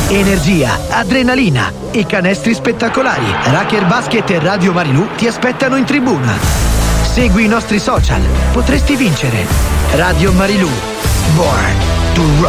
Energia, adrenalina e canestri spettacolari. Racket Basket e Radio Marilù ti aspettano in tribuna. Segui i nostri social, potresti vincere. Radio Marilù, Born to Rock.